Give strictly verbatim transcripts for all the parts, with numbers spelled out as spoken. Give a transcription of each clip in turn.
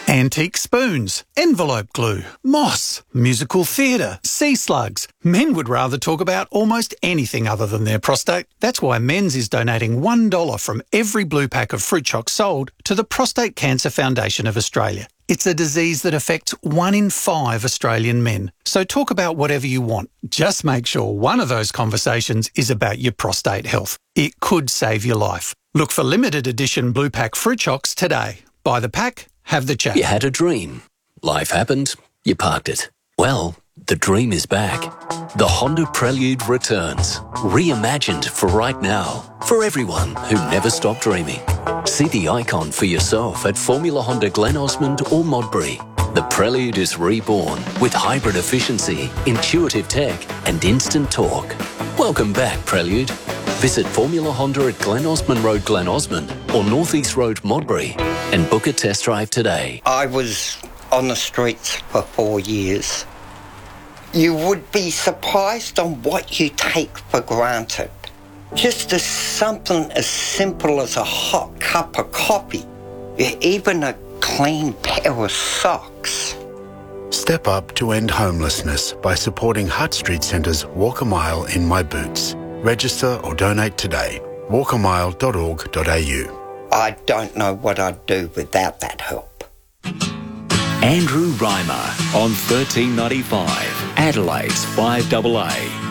Antique spoons, envelope glue, moss, musical theatre, sea slugs. Men would rather talk about almost anything other than their prostate. That's why Men's is donating one dollar from every blue pack of fruit chocs sold to the Prostate Cancer Foundation of Australia. It's a disease that affects one in five Australian men. So talk about whatever you want. Just make sure one of those conversations is about your prostate health. It could save your life. Look for limited edition blue pack fruit chocs today. Buy the pack, have the chat. You had a dream. Life happened. You parked it. Well, the dream is back. The Honda Prelude returns. Reimagined for right now. For everyone who never stopped dreaming. See the icon for yourself at Formula Honda Glen Osmond or Modbury. The Prelude is reborn with hybrid efficiency, intuitive tech and instant torque. Welcome back, Prelude. Visit Formula Honda at Glen Osmond Road, Glen Osmond or North East Road, Modbury and book a test drive today. I was on the streets for four years. You would be surprised on what you take for granted. Just as something as simple as a hot cup of coffee, even a clean pair of socks. Step up to end homelessness by supporting Hutt Street Centre's Walk a Mile in My Boots. Register or donate today. walk a mile dot org dot a u. I don't know what I'd do without that help. Andrew Reimer on thirteen ninety-five, Adelaide's five A A.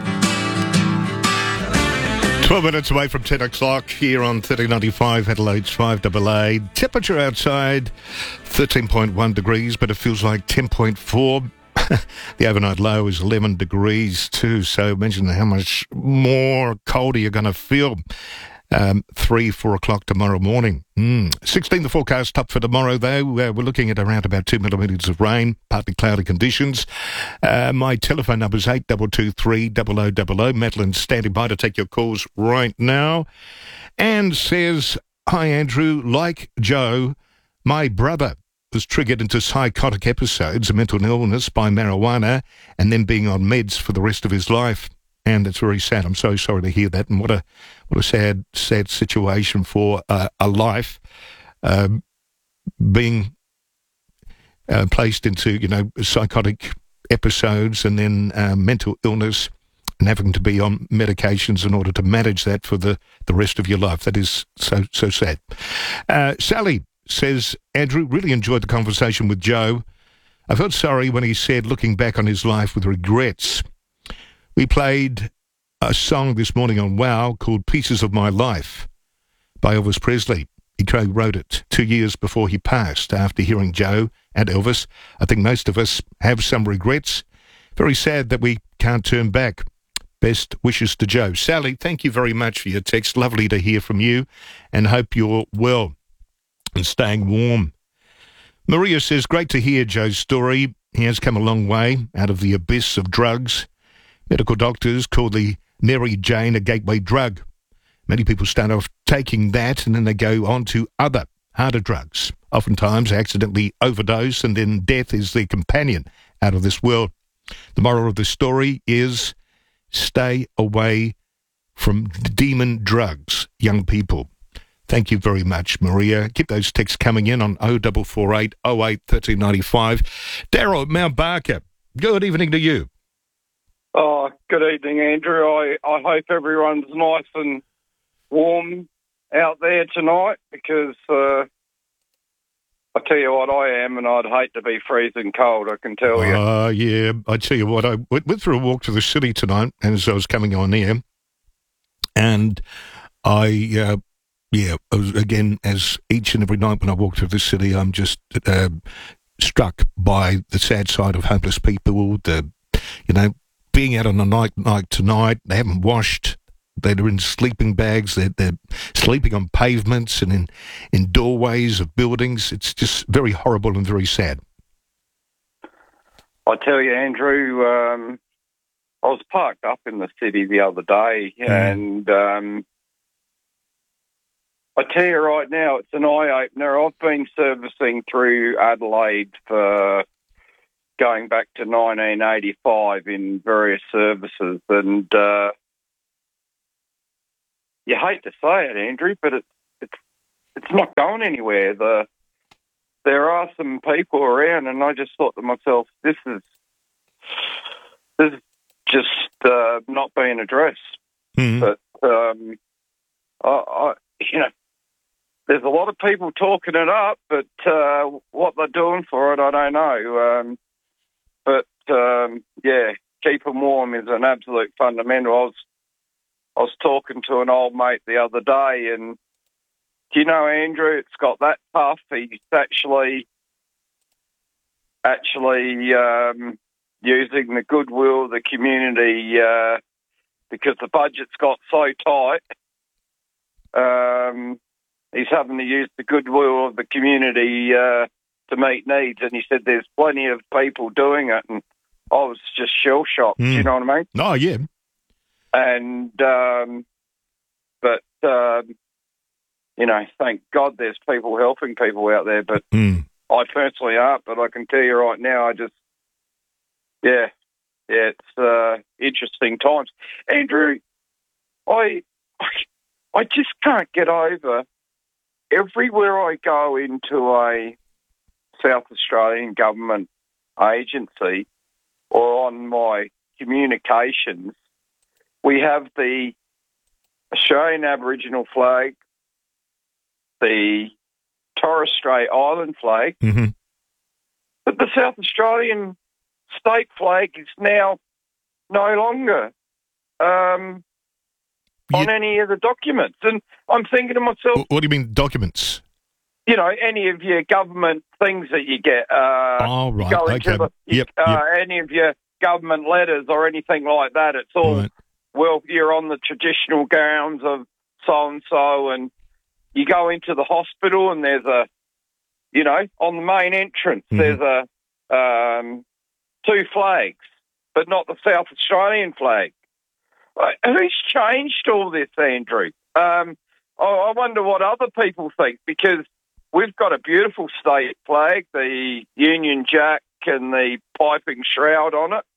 twelve minutes away from ten o'clock here on thirteen ninety-five, Adelaide's five A A. Temperature outside thirteen point one degrees, but it feels like ten point four. The overnight low is eleven degrees too, so imagine how much more colder you're going to feel. Um, three, four o'clock tomorrow morning. Mm. sixteen, the forecast up for tomorrow, though. Uh, we're looking at around about two millimetres of rain, partly cloudy conditions. Uh, my telephone number is eight two two three, zero zero zero zero. Madeline's standing by to take your calls right now. And says, hi, Andrew. Like Joe, my brother was triggered into psychotic episodes of mental illness by marijuana and then being on meds for the rest of his life. And it's very sad. I'm so sorry to hear that. And what a what a sad, sad situation for uh, a life um, being uh, placed into, you know, psychotic episodes and then uh, mental illness and having to be on medications in order to manage that for the, the rest of your life. That is so, so sad. Uh, Sally says, Andrew, really enjoyed the conversation with Joe. I felt sorry when he said, looking back on his life with regrets. We played a song this morning on WOW called Pieces of My Life by Elvis Presley. He wrote it two years before he passed after hearing Joe and Elvis. I think most of us have some regrets. Very sad that we can't turn back. Best wishes to Joe. Sally, thank you very much for your text. Lovely to hear from you and hope you're well and staying warm. Maria says, great to hear Joe's story. He has come a long way out of the abyss of drugs. Medical doctors call the Mary Jane a gateway drug. Many people start off taking that and then they go on to other, harder drugs. Oftentimes accidentally overdose and then death is their companion out of this world. The moral of the story is stay away from demon drugs, young people. Thank you very much, Maria. Keep those texts coming in on oh four four eight, oh eight, one three nine five. Daryl at Mount Barker, good evening to you. Oh, good evening, Andrew. I, I hope everyone's nice and warm out there tonight because uh, I tell you what, I am, and I'd hate to be freezing cold, I can tell you. Oh, uh, yeah. I tell you what, I went, went for a walk to the city tonight as I was coming on here, and I... Uh, Yeah, I was, again, as each and every night when I walk through the city, I'm just uh, struck by the sad side of homeless people, the, you know, being out on a night night tonight, they haven't washed, they're in sleeping bags, they're, they're sleeping on pavements and in, in doorways of buildings. It's just very horrible and very sad. I tell you, Andrew, um, I was parked up in the city the other day mm. and... Um, I tell you right now, it's an eye-opener. I've been servicing through Adelaide for going back to nineteen eighty-five in various services, and uh, you hate to say it, Andrew, but it's it's it's not going anywhere. The there are some people around, and I just thought to myself, this is this is just uh, not being addressed. Mm. But um, I, I, you know, there's a lot of people talking it up, but uh, what they're doing for it, I don't know. Um, but um, yeah, keep them warm is an absolute fundamental. I was I was talking to an old mate the other day, and do you know, Andrew, it's got that tough. He's actually actually um, using the goodwill of the community uh, because the budget's got so tight. Um, he's having to use the goodwill of the community uh, to meet needs, and he said there's plenty of people doing it, and I was just shell-shocked, Mm. you know what I mean? Oh, yeah. And, um, but, um, you know, thank God there's people helping people out there, but Mm. I personally aren't, but I can tell you right now, I just, yeah, yeah, it's uh, interesting times. Andrew, I, I, I just can't get over, everywhere I go into a South Australian government agency or on my communications, we have the Australian Aboriginal flag, the Torres Strait Island flag, Mm-hmm. but the South Australian state flag is now no longer um, on Yeah. any of the documents. And I'm thinking to myself, Wh- What do you mean, documents? you know, any of your government things that you get. Uh, Oh, right, go into okay. the, you- Yep, uh, yep. Any of your government letters or anything like that. It's all, Right. well, you're on the traditional grounds of so-and-so, and you go into the hospital and there's a, you know, on the main entrance, Mhm. there's a um, two flags, but not the South Australian flag. Uh, who's changed all this, Andrew? Um, I, I wonder what other people think, because we've got a beautiful state flag, the Union Jack and the piping shroud on it,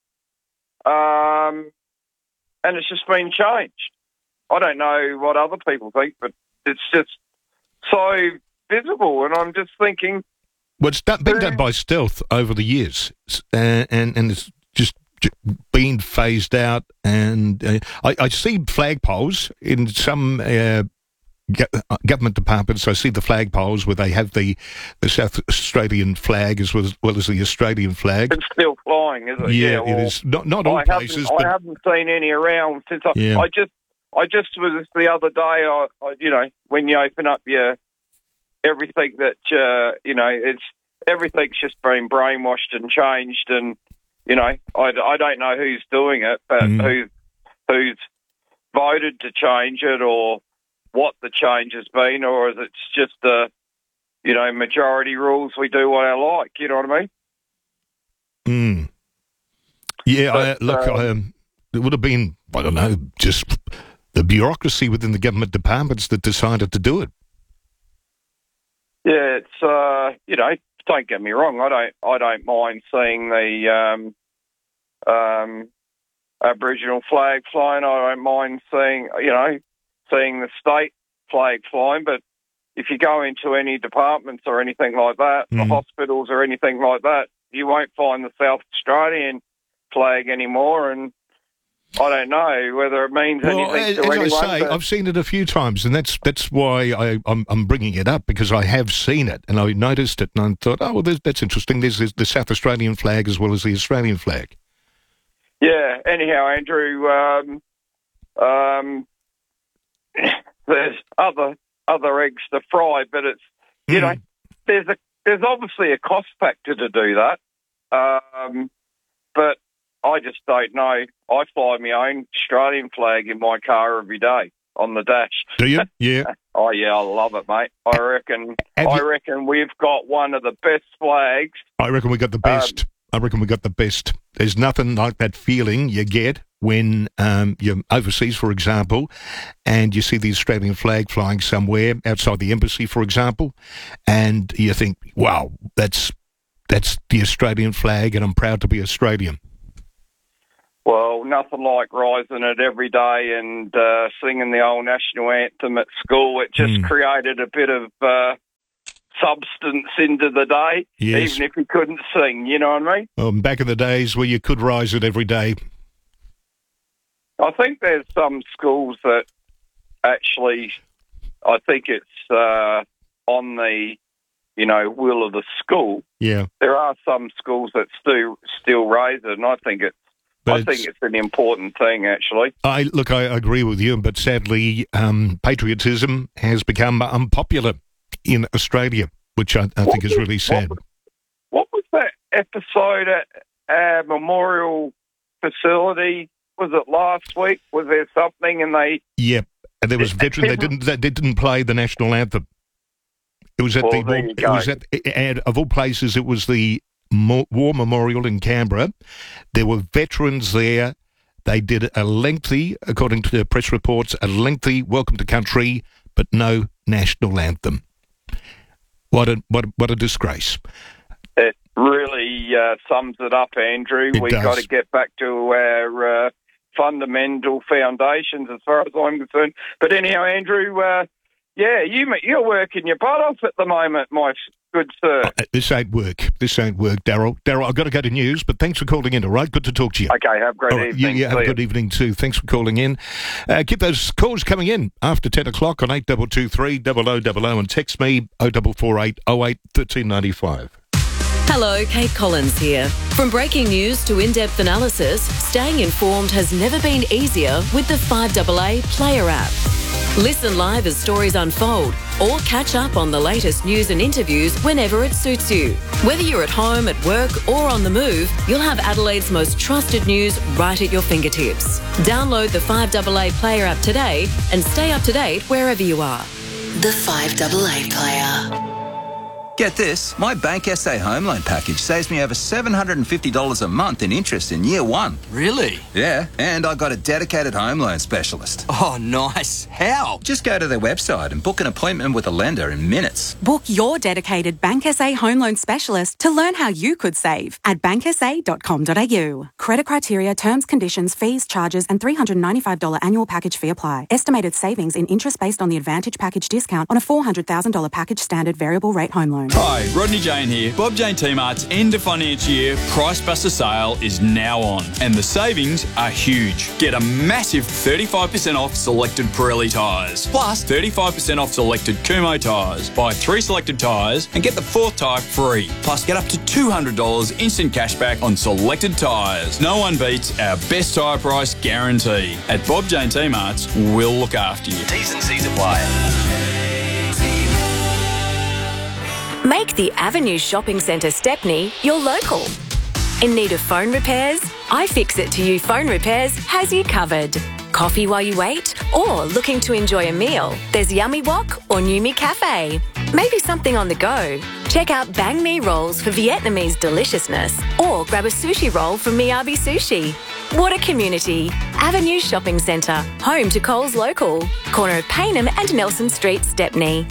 um, and it's just been changed. I don't know what other people think, but it's just so visible, and I'm just thinking, Well, it's done, been done by stealth over the years, S- and and, and it's just j- been phased out. And uh, I, I see flagpoles in some uh, go- uh, government departments. I see the flagpoles where they have the, the South Australian flag as well as, well as the Australian flag. it's still flying, is it? Yeah, well, it is. Not not all I places, haven't, but I haven't seen any around since I, Yeah. I just, I just was the other day. I, I, you know, when you open up your everything that, uh, you know, it's everything's just been brainwashed and changed, and you know, I, I don't know who's doing it, but Mm. who who's voted to change it, or what the change has been, or is it just a, you know, majority rules? We do what I like. You know what I mean? Mm. Yeah, But, I, look, um, um, it would have been, I don't know, just the bureaucracy within the government departments that decided to do it. Yeah, it's uh, you know, don't get me wrong. I don't, I don't mind seeing the um, um, Aboriginal flag flying. I don't mind seeing, you know, seeing the state flag flying. But if you go into any departments or anything like that, the Mm. hospitals or anything like that, you won't find the South Australian flag anymore. And I don't know whether it means Well, anything as, to as anyone. I say, but- I've seen it a few times, and that's that's why I, I'm, I'm bringing it up, because I have seen it, and I noticed it, and I thought, oh, well, there's, that's interesting. There's, there's the South Australian flag as well as the Australian flag. Yeah. Anyhow, Andrew, um, um, there's other other eggs to fry, but it's you Mm. know there's a there's obviously a cost factor to do that, um, but I just don't know. I fly my own Australian flag in my car every day on the dash. Do you? Yeah. Oh yeah, I love it, mate. I reckon Have I you- reckon we've got one of the best flags. I reckon we got the best. I reckon we got the best. There's nothing like that feeling you get when um, you're overseas, for example, and you see the Australian flag flying somewhere outside the embassy, for example, and you think, wow, that's that's the Australian flag, and I'm proud to be Australian. Well, nothing like rising it every day and uh, singing the old national anthem at school. It just Mm. created a bit of uh, substance into the day, Yes. even if he couldn't sing, you know what I mean? Um, back in the days where you could rise it every day. I think there's some schools that actually, I think it's uh, on the, you know, will of the school. Yeah. There are some schools that still still raise it, and I think it's But I it's- think it's an important thing, actually. I Look, I agree with you, but sadly, um, patriotism has become unpopular in Australia, which I, I think is really sad. What, what was that episode at our memorial facility? Was it last week? Was there something and they... Yep. And there was veteran. They didn't. They didn't play the national anthem. It was at Well, the. there War, you it go. was at. And of all places, it was the Mo- War Memorial in Canberra. There were veterans there. They did a lengthy, according to the press reports, a lengthy welcome to country, but no national anthem. What a what a, what a disgrace! It really uh, sums it up, Andrew. It We've does. got to get back to our uh, fundamental foundations as far as I'm concerned. But anyhow, Andrew, uh, yeah, you, you're working your butt off at the moment, my good sir. Uh, This ain't work. This ain't work, Daryl. Daryl, I've got to go to news, but thanks for calling in. All right, good to talk to you. Okay, have a great All right, evening. You, you have See a ya. good evening too. Thanks for calling in. Uh, keep those calls coming in after ten o'clock on eight two two three, double oh double oh and text me oh four four eight oh eight thirteen ninety-five. Hello, Kate Collins here. From breaking news to in-depth analysis, staying informed has never been easier with the five A A Player app. Listen live as stories unfold or catch up on the latest news and interviews whenever it suits you. Whether you're at home, at work or on the move, you'll have Adelaide's most trusted news right at your fingertips. Download the five A A Player app today and stay up to date wherever you are. The five A A Player. Get this, my Bank S A home loan package saves me over seven hundred fifty dollars a month in interest in year one. Really? Yeah, and I got a dedicated home loan specialist. Oh, nice. How? Just go to their website and book an appointment with a lender in minutes. Book your dedicated Bank S A home loan specialist to learn how you could save at bank s a dot com dot a u. Credit criteria, terms, conditions, fees, charges and three hundred ninety-five dollars annual package fee apply. Estimated savings in interest based on the Advantage package discount on a four hundred thousand dollars package standard variable rate home loan. Hi, Rodney Jane here. Bob Jane T-Mart's end of financial year Price Buster sale is now on, and the savings are huge. Get a massive thirty-five percent off selected Pirelli tyres, plus thirty-five percent off selected Kumho tyres. Buy three selected tyres and get the fourth tyre free. Plus, get up to two hundred dollars instant cashback on selected tyres. No one beats our best tyre price guarantee. At Bob Jane T-Mart's, we'll look after you. T's and C's apply. Make the Avenue Shopping Centre Stepney your local. In need of phone repairs? iFixit to You Phone Repairs has you covered. Coffee while you wait? Or looking to enjoy a meal? There's Yummy Wok or Numi Cafe. Maybe something on the go? Check out Bang Mi Rolls for Vietnamese deliciousness, or grab a sushi roll from Miyabi Sushi. What a community. Avenue Shopping Centre, home to Coles Local, corner of Payneham and Nelson Street, Stepney.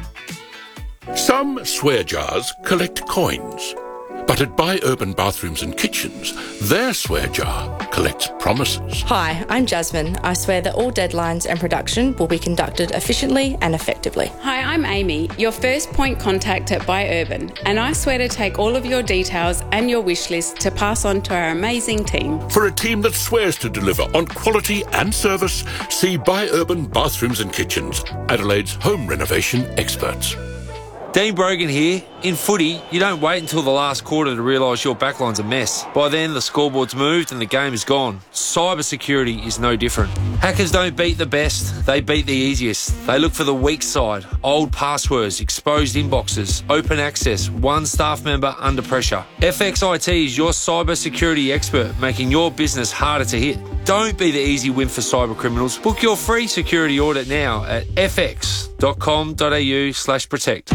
Some swear jars collect coins, but at Buy Urban Bathrooms and Kitchens, their swear jar collects promises. Hi, I'm Jasmine. I swear that all deadlines and production will be conducted efficiently and effectively. Hi, I'm Amy, your first point contact at Buy Urban, and I swear to take all of your details and your wish list to pass on to our amazing team. For a team that swears to deliver on quality and service, see Buy Urban Bathrooms and Kitchens, Adelaide's home renovation experts. Dean Brogan here. In footy, you don't wait until the last quarter to realise your backline's a mess. By then, the scoreboard's moved and the game is gone. Cyber security is no different. Hackers don't beat the best, they beat the easiest. They look for the weak side, old passwords, exposed inboxes, open access, one staff member under pressure. F X I T is your cyber security expert, making your business harder to hit. Don't be the easy win for cyber criminals. Book your free security audit now at f x dot com dot a u slash protect.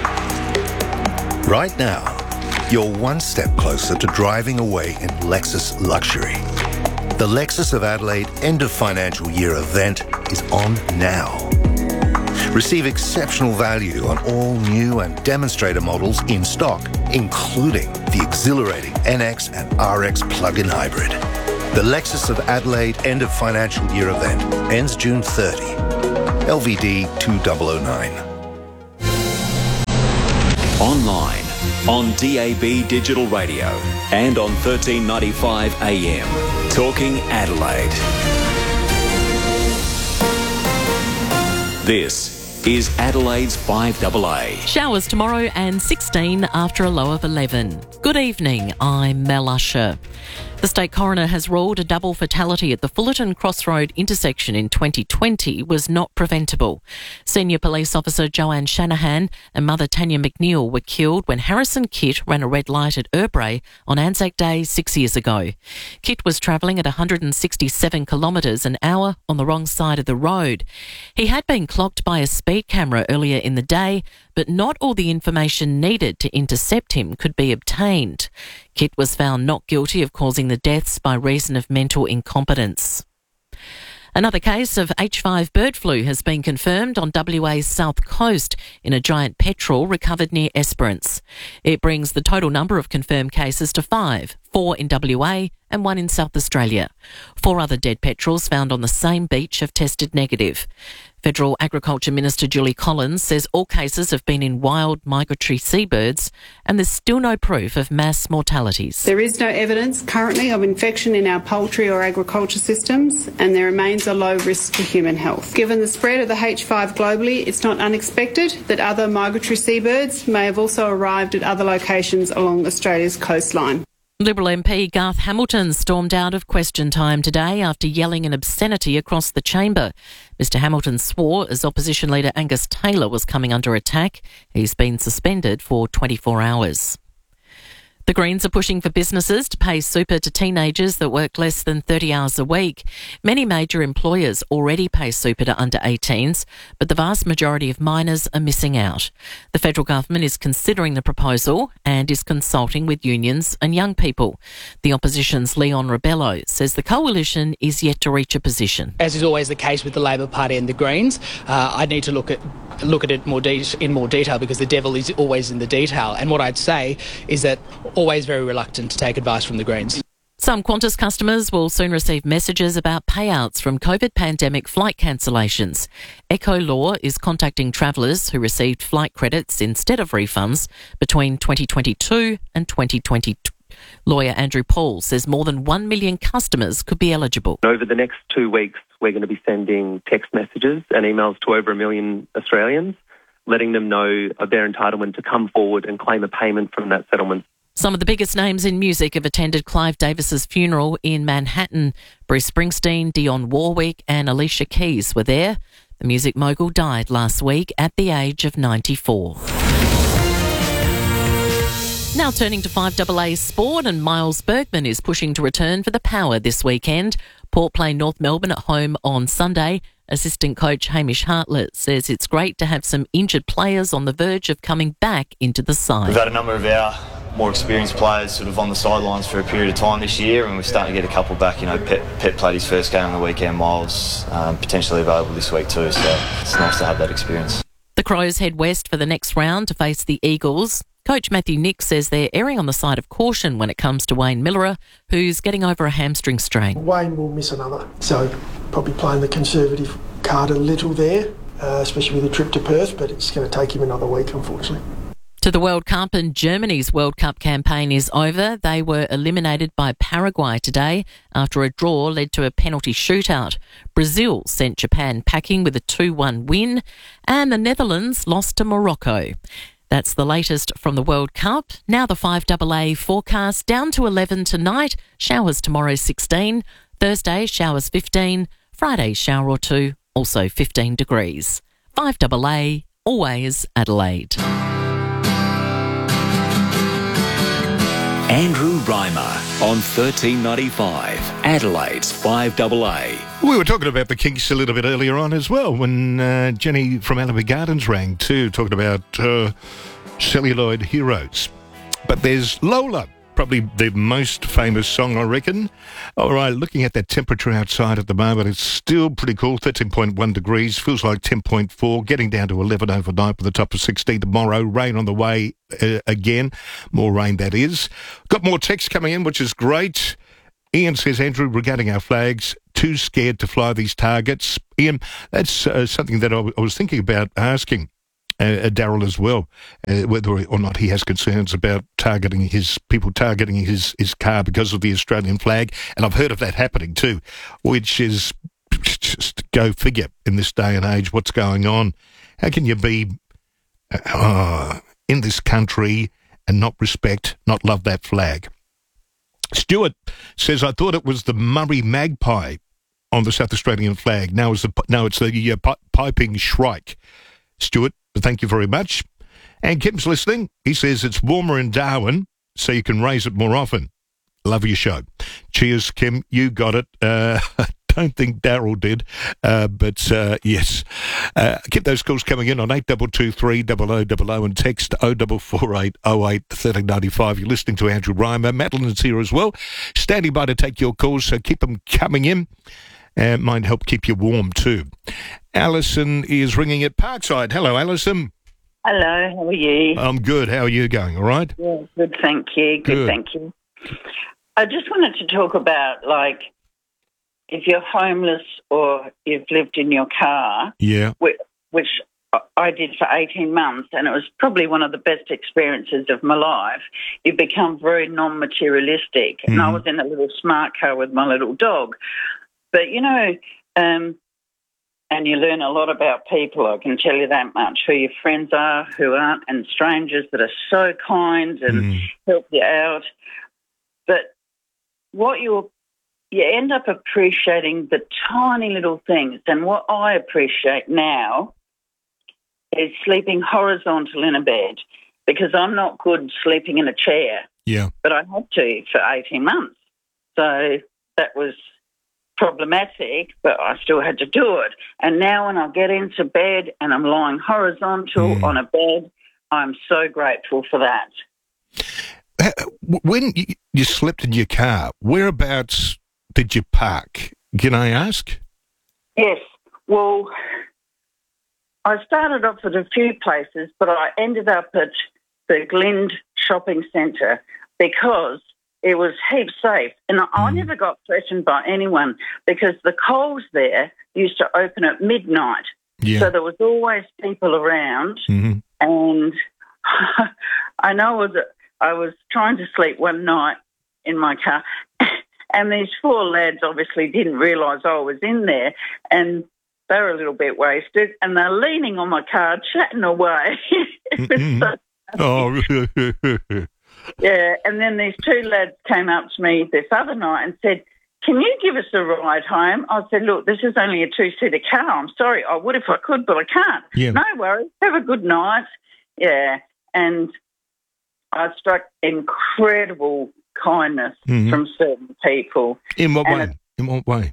Right now, you're one step closer to driving away in Lexus luxury. The Lexus of Adelaide end of financial year event is on now. Receive exceptional value on all new and demonstrator models in stock, including the exhilarating N X and R X plug-in hybrid. The Lexus of Adelaide end of financial year event ends June thirtieth. L V D two thousand nine. Online, on D A B Digital Radio and on thirteen ninety-five A M. Talking Adelaide. This is Adelaide's five double A. Showers tomorrow and sixteen after a low of eleven. Good evening, I'm Mel Usher. The State Coroner has ruled a double fatality at the Fullerton Crossroad intersection in twenty twenty was not preventable. Senior Police Officer Joanne Shanahan and mother Tanya McNeil were killed when Harrison Kitt ran a red light at Erbray on Anzac Day six years ago. Kitt was travelling at one hundred sixty-seven kilometres an hour on the wrong side of the road. He had been clocked by a speed camera earlier in the day, but not all the information needed to intercept him could be obtained. Kitt was found not guilty of causing the deaths by reason of mental incompetence. Another case of H five bird flu has been confirmed on W A's south coast in a giant petrel recovered near Esperance. It brings the total number of confirmed cases to five, four in W A and one in South Australia. Four other dead petrels found on the same beach have tested negative. Federal Agriculture Minister Julie Collins says all cases have been in wild migratory seabirds and there's still no proof of mass mortalities. There is no evidence currently of infection in our poultry or agriculture systems, and there remains a low risk to human health. Given the spread of the H five globally, it's not unexpected that other migratory seabirds may have also arrived at other locations along Australia's coastline. Liberal M P Garth Hamilton stormed out of question time today after yelling an obscenity across the chamber. Mister Hamilton swore as opposition leader Angus Taylor was coming under attack. He's been suspended for twenty-four hours. The Greens are pushing for businesses to pay super to teenagers that work less than thirty hours a week. Many major employers already pay super to under eighteens, but the vast majority of minors are missing out. The federal government is considering the proposal and is consulting with unions and young people. The opposition's Leon Rebello says the coalition is yet to reach a position. As is always the case with the Labor Party and the Greens, uh, I need to look at look at it more de- in more detail because the devil is always in the detail. And what I'd say is that always very reluctant to take advice from the Greens. Some Qantas customers will soon receive messages about payouts from COVID pandemic flight cancellations. Echo Law is contacting travellers who received flight credits instead of refunds between twenty twenty-two and twenty twenty-two. Lawyer Andrew Paul says more than one million customers could be eligible. Over the next two weeks, we're going to be sending text messages and emails to over a million Australians, letting them know of their entitlement to come forward and claim a payment from that settlement. Some of the biggest names in music have attended Clive Davis's funeral in Manhattan. Bruce Springsteen, Dionne Warwick and Alicia Keys were there. The music mogul died last week at the age of ninety-four. Now turning to five double A sport, and Miles Bergman is pushing to return for the Power this weekend. Port play North Melbourne at home on Sunday. Assistant coach Hamish Hartlett says it's great to have some injured players on the verge of coming back into the side. We've had a number of our more experienced players sort of on the sidelines for a period of time this year, and we're starting to get a couple back. You know, Pep, Pep played his first game on the weekend. Miles um, potentially available this week too, so it's nice to have that experience. The Crows head west for the next round to face the Eagles. Coach Matthew Nick says they're erring on the side of caution when it comes to Wayne Miller, who's getting over a hamstring strain. Wayne will miss another, so probably playing the conservative card a little there, uh, especially with a trip to Perth, but it's going to take him another week, unfortunately. To the World Cup, and Germany's World Cup campaign is over. They were eliminated by Paraguay today after a draw led to a penalty shootout. Brazil sent Japan packing with a two one win, and the Netherlands lost to Morocco. That's the latest from the World Cup. Now the five double A forecast, down to eleven tonight, showers tomorrow sixteen, Thursday showers fifteen, Friday shower or two, also fifteen degrees. five double A, always Adelaide. Andrew Reimer on thirteen ninety-five, Adelaide's five double A. We were talking about the Kinks a little bit earlier on as well when uh, Jenny from Allenby Gardens rang too, talking about uh, celluloid heroes. But there's Lola, probably the most famous song, I reckon. All right, looking at that temperature outside at the moment, it's still pretty cool, thirteen point one degrees, feels like ten point four, getting down to eleven overnight with a top of sixteen tomorrow. Rain on the way uh, again, more rain that is. Got more text coming in, which is great. Ian says, Andrew, regarding our flags, too scared to fly these targets. Ian, that's uh, something that I, w- I was thinking about asking. uh, Daryl as well, uh, whether or not he has concerns about targeting his people targeting his, his car because of the Australian flag. And I've heard of that happening too, which is just go figure in this day and age what's going on. How can you be uh, in this country and not respect, not love that flag? Stuart says, I thought it was the Murray Magpie on the South Australian flag. Now it's the, now it's the uh, pi- piping shrike. Stuart, thank you very much. And Kim's listening. He says it's warmer in Darwin, so you can raise it more often. Love your show. Cheers, Kim. You got it. Uh, don't think Daryl did, uh, but uh, yes. Uh, keep those calls coming in on eight two two three double oh double oh and text oh four four eight oh eight thirteen ninety-five. You're listening to Andrew Reimer. Madeline's here as well, standing by to take your calls, so keep them coming in. Uh, might help keep you warm too. Alison is ringing at Parkside. Hello, Alison. Hello, how are you? I'm good. How are you going? All right? Yeah, good, thank you. Good, Good. thank you. I just wanted to talk about, like, if you're homeless or you've lived in your car, Yeah. which, which I did for eighteen months, and it was probably one of the best experiences of my life, you become very non-materialistic. And I was in a little smart car with my little dog. But, you know, um, and you learn a lot about people, I can tell you that much, who your friends are, who aren't, and strangers that are so kind and help you out. But what you you end up appreciating the tiny little things. And what I appreciate now is sleeping horizontal in a bed, because I'm not good sleeping in a chair. Yeah. But I had to for eighteen months. So that was problematic, but I still had to do it. And now when I get into bed and I'm lying horizontal on a bed, I'm so grateful for that. When you, you slept in your car, whereabouts did you park? Can I ask? Yes. Well, I started off at a few places, but I ended up at the Glynde Shopping Centre because it was heaps safe. And I never got threatened by anyone because the Coles there used to open at midnight. Yeah. So there was always people around. Mm-hmm. And I know I was, I was trying to sleep one night in my car, and these four lads obviously didn't realise I was in there, and they were a little bit wasted, and they're leaning on my car, chatting away. It was so Oh, Yeah, and then these two lads came up to me this other night and said, can you give us a ride home? I said, look, this is only a two-seater car. I'm sorry, I would if I could, but I can't. Yeah. No worries, have a good night. Yeah, and I struck incredible kindness Mhm. from certain people. in what And way? it- In what way?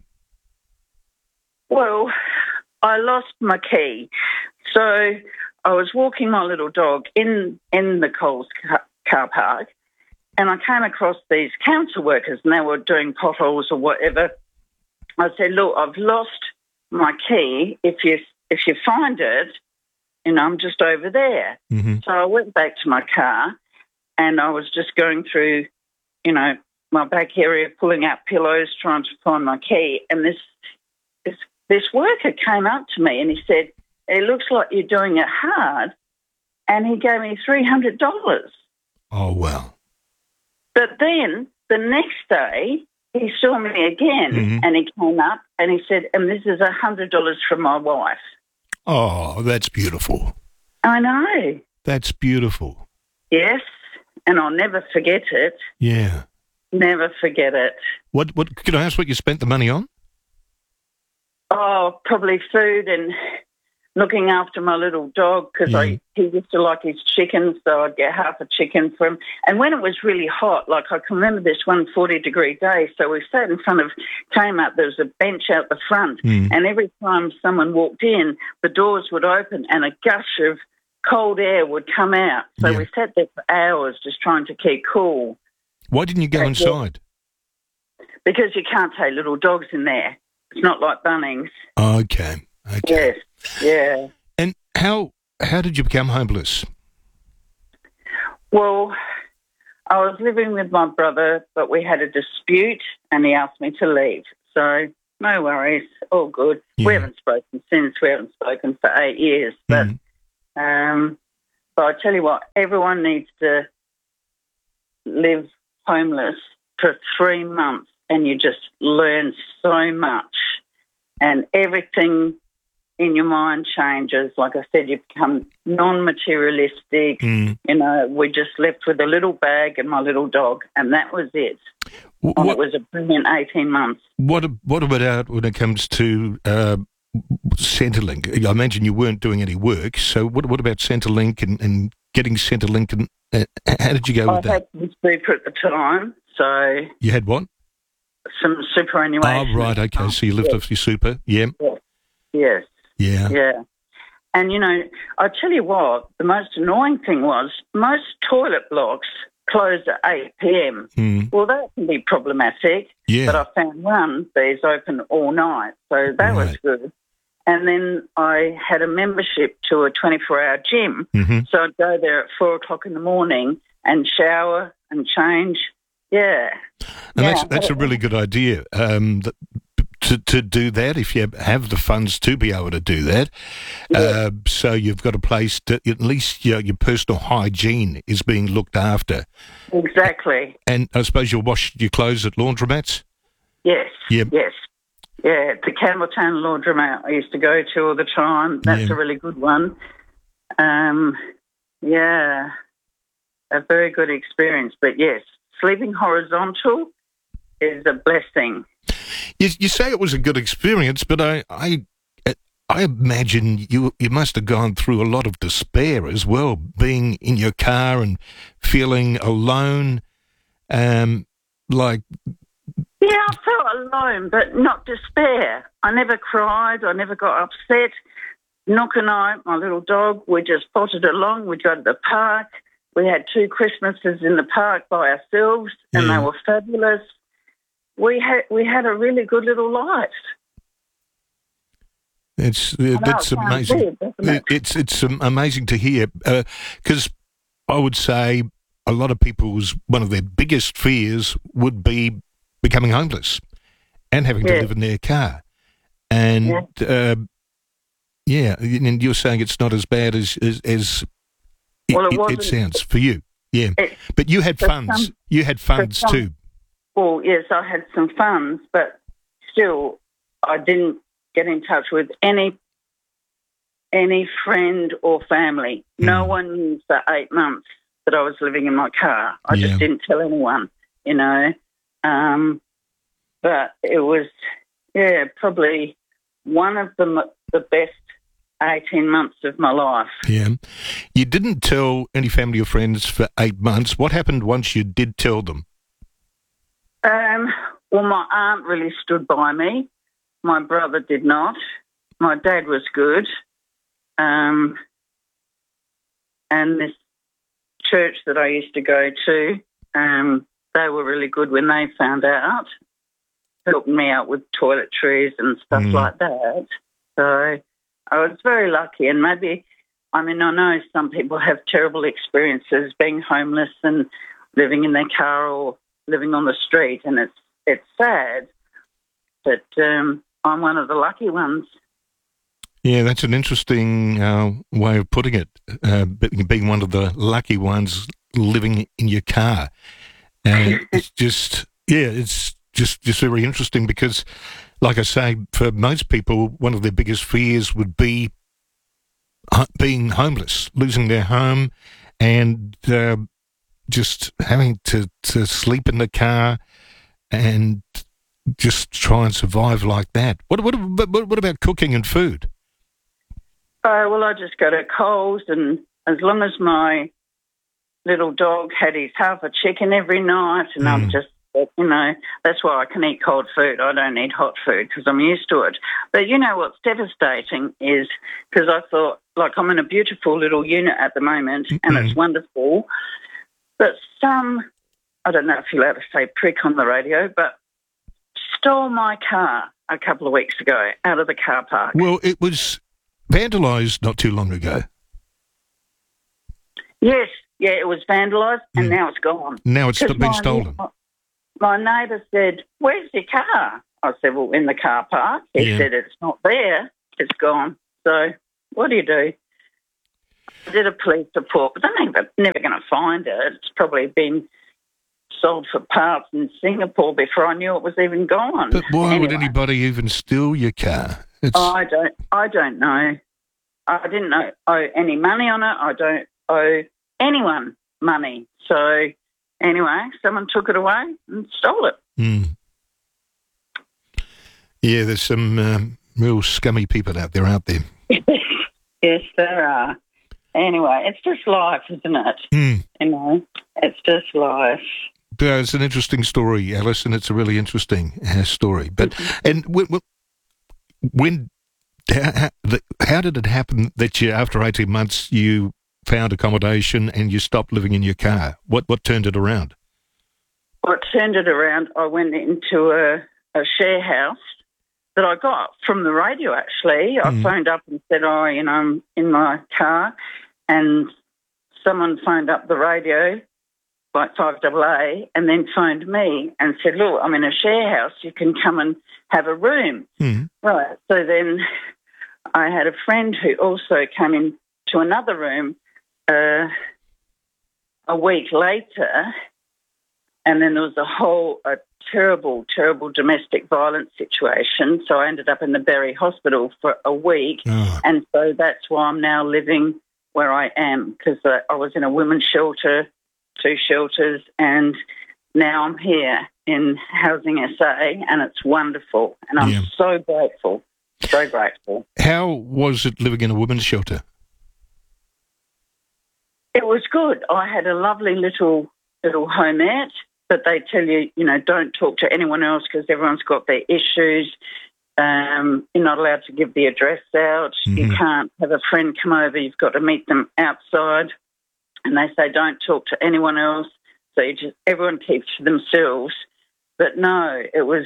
Well, I lost my key. So I was walking my little dog in, in the Coles car, car park, and I came across these council workers, and they were doing potholes or whatever. I said, look, I've lost my key. If you if you find it, you know, I'm just over there. Mm-hmm. So I went back to my car, and I was just going through, you know, my back area, pulling out pillows, trying to find my key. And this this this worker came up to me and he said, it looks like you're doing it hard. And he gave me three hundred dollars. Oh, well. But then the next day, he saw me again Mhm. and he came up and he said, and this is one hundred dollars from my wife. Oh, that's beautiful. I know. That's beautiful. Yes. And I'll never forget it. Yeah. Never forget it. What? What? Could I ask what you spent the money on? Oh, probably food and looking after my little dog because I he used to like his chickens, so I'd get half a chicken for him. And when it was really hot, like I can remember this one forty-degree day, so we sat in front of Kmart. There was a bench out the front, Mm. and every time someone walked in, the doors would open and a gush of cold air would come out. So Yeah. we sat there for hours just trying to keep cool. Why didn't you go Uh, yeah. inside? Because you can't take little dogs in there. It's not like Bunnings. Okay. Yes, yeah. And how how did you become homeless? Well, I was living with my brother, but we had a dispute and he asked me to leave. So no worries, all good. We haven't spoken since. We haven't spoken for eight years. But Um, but I tell you what, everyone needs to live homeless for three months and you just learn so much and everything in your mind changes. Like I said, you become non-materialistic. Mm. You know, we just left with a little bag and my little dog, and that was it. What, and it was a brilliant eighteen months. What What about when it comes to uh, Centrelink? I imagine you weren't doing any work, so what What about Centrelink and, and getting Centrelink? And uh, how did you go I with that? I had some super at the time, so You had what? some superannuation. Oh, right, okay. So you lived Yes. off your super, yeah, Yes. yeah. Yeah. And, you know, I tell you what, the most annoying thing was most toilet blocks closed at eight p.m. Mm. Well, that can be problematic. Yeah. But I found one that's open all night, so that was good. And then I had a membership to a twenty-four hour gym, Mhm. so I'd go there at four o'clock in the morning and shower and change. Yeah. And yeah. that's that's a really good idea. Um, that, to to do that, if you have the funds to be able to do that, uh, so you've got a place to at least your your personal hygiene is being looked after. Exactly. And I suppose you'll wash your clothes at laundromats. Yes. Yep. Yes. Yeah, the Campbelltown laundromat I used to go to all the time. That's Yeah. a really good one. Um, yeah, a very good experience. But yes, sleeping horizontal is a blessing. You, you say it was a good experience, but I, I, I imagine you you must have gone through a lot of despair as well, being in your car and feeling alone. Um, like Yeah, I felt alone, but not despair. I never cried. I never got upset. Nook and I, my little dog, we just potted along. We'd go to the park. We had two Christmases in the park by ourselves, and Yeah. they were fabulous. We had we had a really good little life. it's uh, know that's it sounds amazing. weird, doesn't it? It- it's it's um, amazing to hear because I would say a lot of people's one of their biggest fears would be becoming homeless and having to Yeah. live in their car. And yeah, uh, yeah and you're saying it's not as bad as as, as it, Well, it it, it wasn't- sounds for you. Yeah, It- but you had for funds. some- you had funds some- too. Well, yes, I had some funds, but still, I didn't get in touch with any any friend or family. Hmm. No one knew for eight months that I was living in my car. I Yeah. just didn't tell anyone, you know. Um, but it was, yeah, probably one of the m- the best eighteen months of my life. Yeah, you didn't tell any family or friends for eight months. What happened once you did tell them? Um, well, my aunt really stood by me. My brother did not. My dad was good. Um, and this church that I used to go to, um, they were really good when they found out, helping me out with toiletries and stuff Mm. like that. So I was very lucky. And maybe, I mean, I know some people have terrible experiences being homeless and living in their car or living on the street, and it's it's sad, but um, I'm one of the lucky ones. Yeah, that's an interesting uh, way of putting it. Uh, be- being one of the lucky ones living in your car, and it's just yeah, it's just just very interesting because, like I say, for most people, one of their biggest fears would be uh, being homeless, losing their home, and uh, just having to, to sleep in the car and just try and survive like that. What what what, what about cooking and food? Uh, well, I just go to Coles, and as long as my little dog had his half a chicken every night, and I'm just, you know, that's why I can eat cold food. I don't eat hot food because I'm used to it. But you know what's devastating is, because I thought, like, I'm in a beautiful little unit at the moment, and it's wonderful, but some, I don't know if you're allowed to say prick on the radio, but stole my car a couple of weeks ago out of the car park. Well, it was vandalised not too long ago. Yes, yeah, it was vandalised, and now it's gone. Now it's 'Cause been my- stolen. My neighbour said, "Where's your car?" I said, "Well, in the car park." He Yeah. said, "It's not there. It's gone." So what do you do? I did a police report, but they're never, never going to find it. It's probably been sold for parts in Singapore before I knew it was even gone. But why anyway, would anybody even steal your car? It's... I don't. I don't know. I didn't know, owe any money on it. I don't owe anyone money. So anyway, someone took it away and stole it. Mm. Yeah, there's some um, real scummy people out there, aren't there? Yes, there are. Anyway, it's just life, isn't it? Mm. You know, it's just life. Yeah, it's an interesting story, Alice, and it's a really interesting uh, story. But mm-hmm. and when, when how, how did it happen that you, after eighteen months, you found accommodation and you stopped living in your car? What what turned it around? What turned it around? I went into a, a share house that I got from the radio. Actually, mm. I phoned up and said, "Oh, you know, I'm in my car," and someone phoned up the radio, like five double A, and then phoned me and said, "Look, I'm in a share house. You can come and have a room." Mm. Right. So then I had a friend who also came into another room uh, a week later, and then there was a whole a terrible, terrible domestic violence situation. So I ended up in the Berry Hospital for a week, oh. and so that's why I'm now living where I am, because uh, I was in a women's shelter, two shelters, and now I'm here in Housing S A, and it's wonderful, and I'm yeah. so grateful, so grateful. How was it living in a women's shelter? It was good. I had a lovely little little homette, but they tell you, you know, don't talk to anyone else because everyone's got their issues. Um, you're not allowed to give the address out. Mm-hmm. You can't have a friend come over. You've got to meet them outside. And they say don't talk to anyone else. So you just everyone keeps to themselves. But no, it was.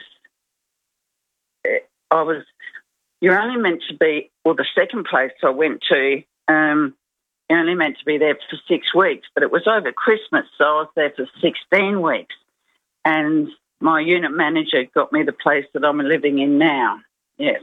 I was. You're only meant to be. Well, the second place I went to, um, you're only meant to be there for six weeks. But it was over Christmas, so I was there for sixteen weeks. And my unit manager got me the place that I'm living in now. Yes.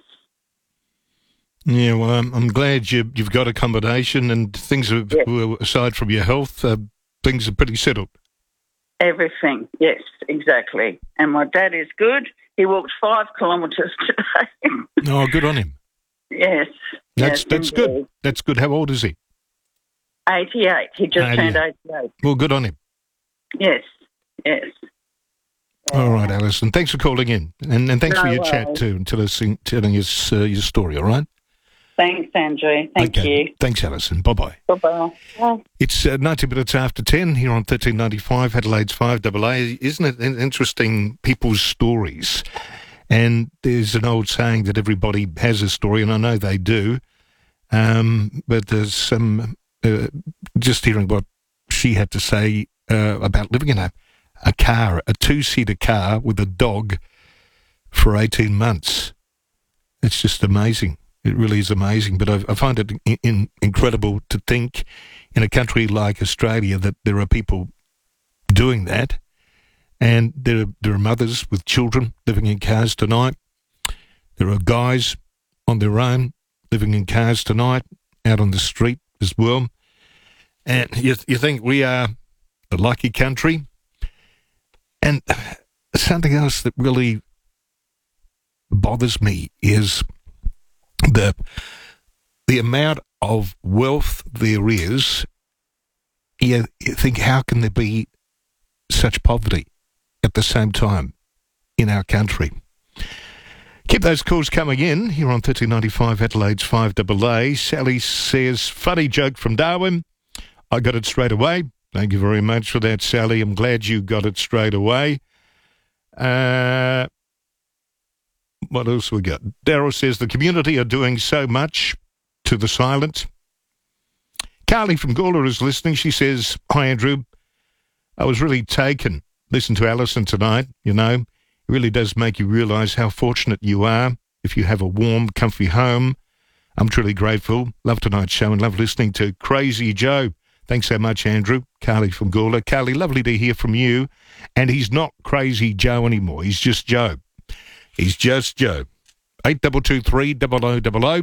Yeah, well, I'm, I'm glad you, you've got accommodation and things are, yes. well, aside from your health, uh, things are pretty settled. Everything, yes, exactly. And my dad is good. He walked five kilometres today. Oh, good on him. Yes. That's yes, that's indeed. good. That's good. How old is he? eighty-eight. He just eighty-eight. turned eighty-eight. Well, good on him. Yes, yes. All right, Alison. Thanks for calling in, and, and thanks No for your worries. chat too, and tell us, telling us uh, your story. All right. Thanks, Andrew. Thank okay. you. Thanks, Alison. Bye bye. Bye bye. It's uh, ninety minutes after ten here on thirteen ninety-five Adelaide's five double A. Isn't it interesting? People's stories, and there's an old saying that everybody has a story, and I know they do. Um, but there's some uh, just hearing what she had to say uh, about living in a. A car, a two-seater car with a dog for eighteen months. It's just amazing. It really is amazing. But I, I find it in, in, incredible to think in a country like Australia that there are people doing that. And there, there are mothers with children living in cars tonight. There are guys on their own living in cars tonight, out on the street as well. And you, you think we are the lucky country? And something else that really bothers me is the the amount of wealth there is. You, you think, how can there be such poverty at the same time in our country? Keep those calls coming in here on thirteen ninety-five Adelaide's five double A. Sally says, funny joke from Darwin. I got it straight away. Thank you very much for that, Sally. I'm glad you got it straight away. Uh, what else we got? Daryl says, the community are doing so much to the silent. Carly from Gawler is listening. She says, hi, Andrew. I was really taken. Listen to Alison tonight, you know. It really does make you realise how fortunate you are if you have a warm, comfy home. I'm truly grateful. Love tonight's show and love listening to Crazy Joe. Thanks so much, Andrew. Carly from Gawler. Carly, lovely to hear from you. And he's not Crazy Joe anymore. He's just Joe. He's just Joe. eight two two three, double oh double oh.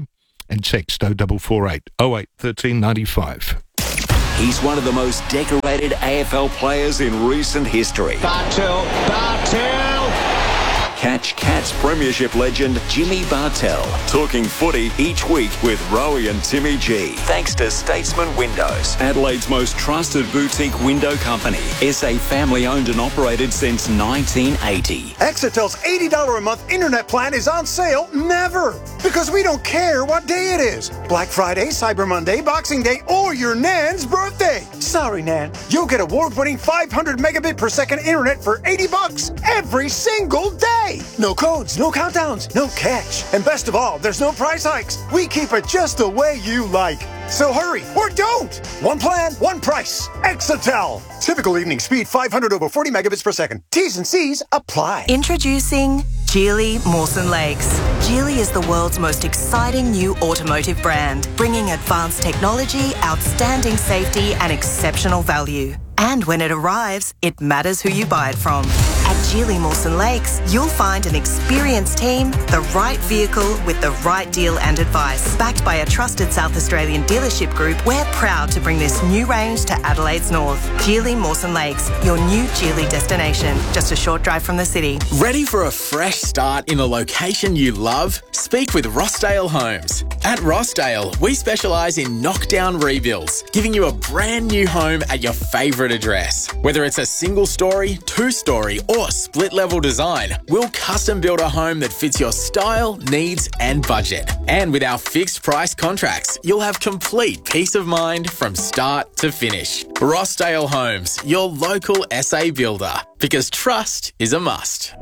and text oh four four eight oh eight one three nine five. He's one of the most decorated A F L players in recent history. Bartel, Bartel! Catch Cats Premiership legend Jimmy Bartel talking footy each week with Rowie and Timmy G. Thanks to Statesman Windows, Adelaide's most trusted boutique window company. S A family owned and operated since nineteen eighty. Exetel's eighty dollars a month internet plan is on sale never, because we don't care what day it is. Black Friday, Cyber Monday, Boxing Day, or your Nan's birthday. Sorry, Nan. You'll get award-winning five hundred megabit per second internet for eighty bucks every single day. No codes, no countdowns, no catch. And best of all, there's no price hikes. We keep it just the way you like. So hurry, or don't. One plan, one price. Exetel. Typical evening speed, five hundred over forty megabits per second. T's and C's apply. Introducing Geely Mawson Lakes. Geely is the world's most exciting new automotive brand, bringing advanced technology, outstanding safety, and exceptional value. And when it arrives, it matters who you buy it from. At Geely Mawson Lakes, you'll find an experienced team, the right vehicle with the right deal and advice. Backed by a trusted South Australian dealership group, we're proud to bring this new range to Adelaide's north. Geely Mawson Lakes, your new Geely destination, just a short drive from the city. Ready for a fresh start in a location you love? Speak with Rossdale Homes. At Rossdale, we specialise in knockdown rebuilds, giving you a brand new home at your favourite address. Whether it's a single story, two story, or split level design, we'll custom build a home that fits your style, needs, and budget. And with our fixed price contracts, you'll have complete peace of mind from start to finish. Rossdale Homes, your local S A builder, because trust is a must.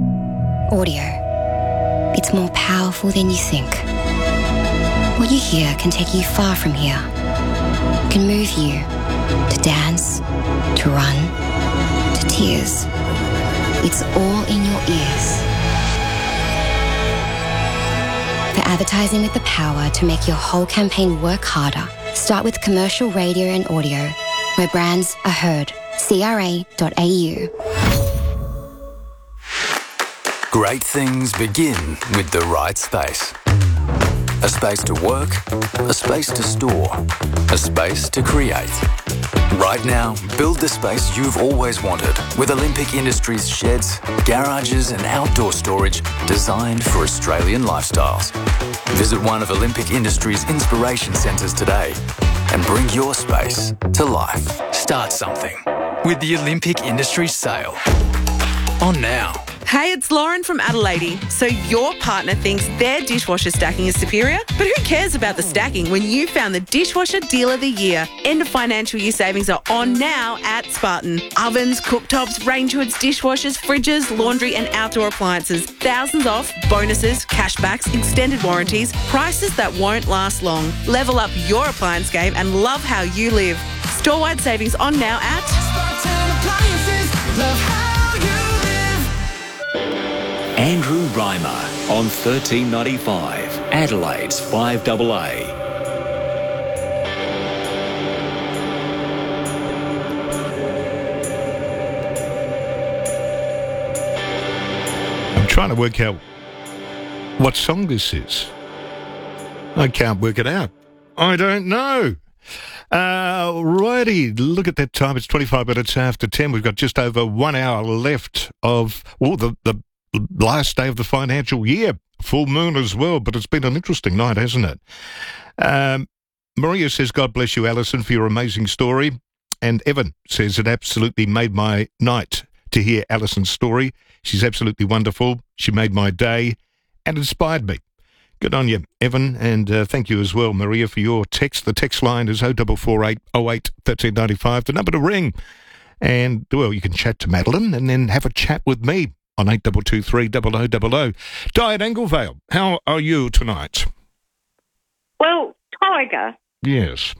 Audio. It's more powerful than you think. What you hear can take you far from here. It can move you to dance, to run, to tears. It's all in your ears. For advertising with the power to make your whole campaign work harder, start with commercial radio and audio, where brands are heard. C R A dot A U. Great things begin with the right space. A space to work, a space to store, a space to create. Right now, build the space you've always wanted with Olympic Industries sheds, garages and outdoor storage designed for Australian lifestyles. Visit one of Olympic Industries' inspiration centres today and bring your space to life. Start something with the Olympic Industries sale. On now. Hey, it's Lauren from Adelaide. So your partner thinks their dishwasher stacking is superior? But who cares about the stacking when you found the Dishwasher Deal of the Year? End of financial year savings are on now at Spartan. Ovens, cooktops, range hoods, dishwashers, fridges, laundry and outdoor appliances. Thousands off, bonuses, cashbacks, extended warranties, prices that won't last long. Level up your appliance game and love how you live. Store-wide savings on now at Spartan Appliances. Love how Andrew Reimer on thirteen ninety-five, Adelaide's five A A. I'm trying to work out what song this is. I can't work it out. I don't know. Uh, righty, look at that time. It's twenty-five minutes after ten. We've got just over one hour left of oh, the, the last day of the financial year. Full moon as well, but it's been an interesting night, hasn't it? Um, Maria says, God bless you, Alison, for your amazing story. And Evan says, it absolutely made my night to hear Alison's story. She's absolutely wonderful. She made my day and inspired me. Good on you, Evan, and uh, thank you as well, Maria, for your text. The text line is oh four four eight oh eight one three nine five, the number to ring. And, well, you can chat to Madeline and then have a chat with me on eight two two three double oh double oh. Di at Anglevale, how are you tonight? Well, Tiger, Yes.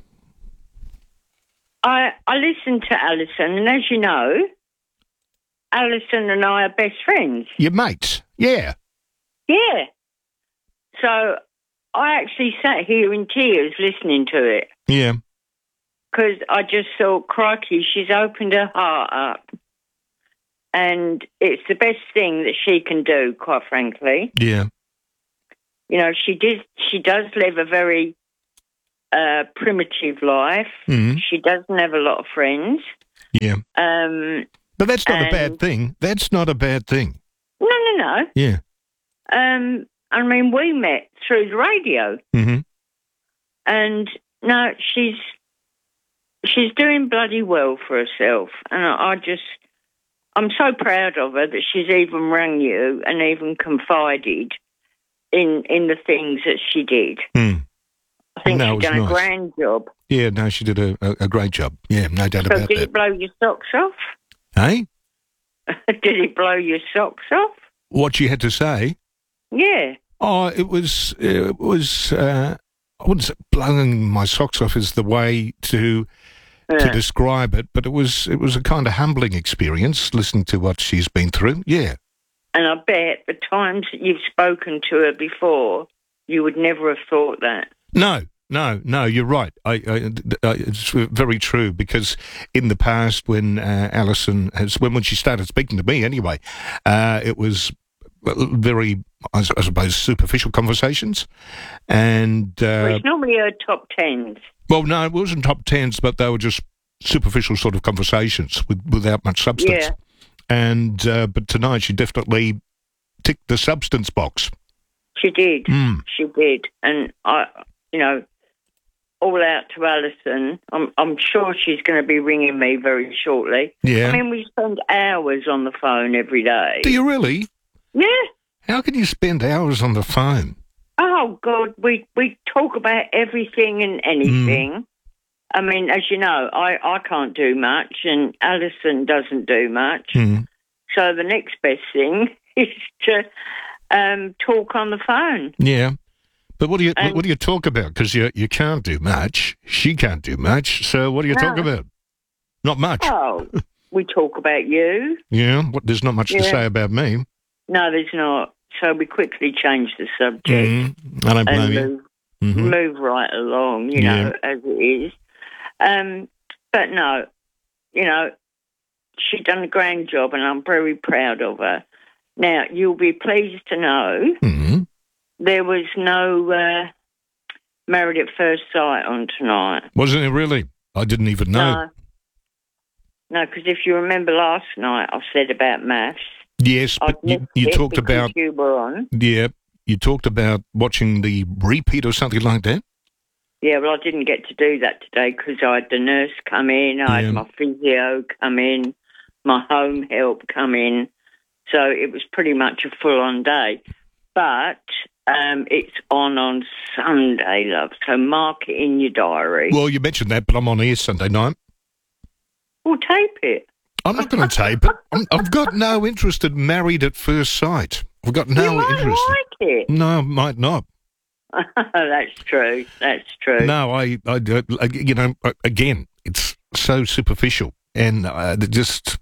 I I listened to Alison, and as you know, Alison and I are best friends. Your mates? Yeah. Yeah. So I actually sat here in tears listening to it Yeah. because I just thought, crikey, she's opened her heart up. And it's the best thing that she can do, quite frankly. Yeah. You know, she did. She does live a very uh, primitive life. Mhm. She doesn't have a lot of friends. Yeah. Um, But that's not a and- bad thing. That's not a bad thing. no, no, no. Yeah. Um, I mean, we met through the radio, Mm-hmm. and no, she's she's doing bloody well for herself, and I, I just I'm so proud of her that she's even rang you and even confided in in the things that she did. Mm. I think No, it she's was done nice. a grand job. Yeah, no, she did a, a, a great job. Yeah, no doubt So about did that. it blow your socks off? Hey? Did it blow your socks off? What she had to say? Yeah. Oh, it was, it was, uh, I wouldn't say blowing my socks off is the way to to Yeah. describe it, but it was it was a kind of humbling experience listening to what she's been through. Yeah. And I bet the times that you've spoken to her before, you would never have thought that. No, no, no, you're right. I, I, I, it's very true because in the past when uh, Alison has, when, when she started speaking to me anyway, uh, it was very, I, s- I suppose, superficial conversations. And, Well, uh, it's normally her top tens. well, no, it wasn't top tens, but they were just superficial sort of conversations with, without much substance. Yeah. And, uh, but tonight she definitely ticked the substance box. She did. Mm. She did. And, I, you know, all out to Alison. I'm, I'm sure she's going to be ringing me very shortly. Yeah. I mean, we spend hours on the phone every day. Do you really? Yeah. How can you spend hours on the phone? Oh, God, we, we talk about everything and anything. Mm. I mean, as you know, I, I can't do much and Alison doesn't do much. Mm. So the next best thing is to um, talk on the phone. Yeah. But what do you And- what do you talk about? Because you you can't do much. She can't do much. So what do you talk No. about? Not much. Oh, we talk about you. Yeah. What, there's not much to Yeah. say about me. No, there's not. So we quickly change the subject Mm. I don't blame and you. move, Mhm. move right along, you Yeah. know, as it is. Um, but no, you know, she done a grand job and I'm very proud of her. Now, you'll be pleased to know Mhm. there was no uh, Married at First Sight on tonight. Wasn't it really? I didn't even know. No. No, because if you remember last night, I said about maths. Yes, but I'd you, missed you it talked because about you were on. yeah. You talked about watching the repeat or something like that. Yeah, well, I didn't get to do that today because I had the nurse come in, I Yeah. had my physio come in, my home help come in. So it was pretty much a full-on day. But um, it's on on Sunday, love. So mark it in your diary. Well, you mentioned that, but I'm on air Sunday night. We'll tape it. I'm not going to tape it. I'm, I've got no interest in Married at First Sight. I've got no you might interest. like it. No, I might not. That's true. That's true. No, I, I, I- you know, again, it's so superficial, and uh, just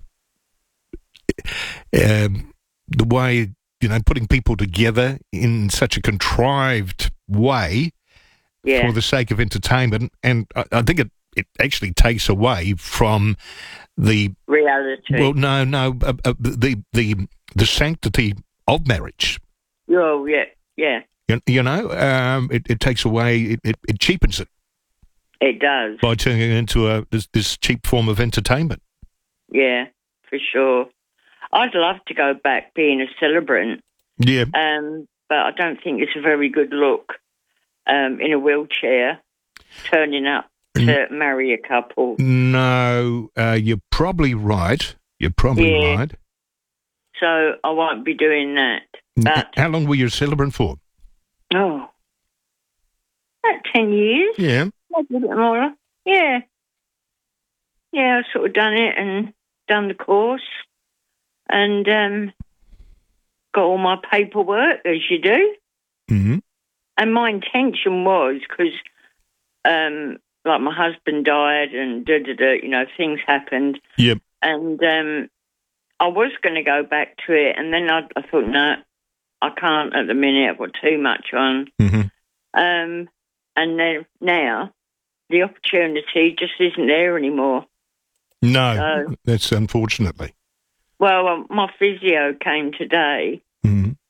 um, the way, you know, putting people together in such a contrived way Yeah. for the sake of entertainment, and I, I think it, it actually takes away from the Reality. well, no, no, uh, uh, the the the sanctity of marriage. Oh, yeah, yeah. You, you know, um, it, it takes away, it, it, it cheapens it It does. by turning it into a this, this cheap form of entertainment. Yeah, for sure. I'd love to go back being a celebrant, Yeah, um, but I don't think it's a very good look um, in a wheelchair, turning up to marry a couple. no, uh, you're probably right. You're probably Yeah. right. So I won't be doing that. But, How long were you a celebrant for? oh, about ten years. Yeah. Maybe a bit more. Yeah. Yeah, I've sort of done it and done the course and um, got all my paperwork, as you do. Mm-hmm. And my intention was, because, um, like, my husband died and da-da-da, you know, things happened. Yep. And um, I was going to go back to it, and then I, I thought, no, I can't at the minute. I've got too much on. Mm-hmm. Um, and then now the opportunity just isn't there anymore. No, So- that's unfortunately. Well, um, my physio came today, Mm-hmm.